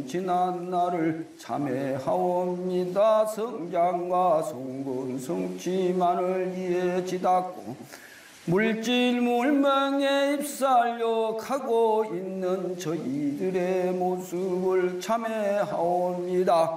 지난 날을 참회하옵니다. 성장과 성분 성취만을 위해 지닫고 물질 물명에 입살력하고 있는 저희들의 모습을 참회하옵니다.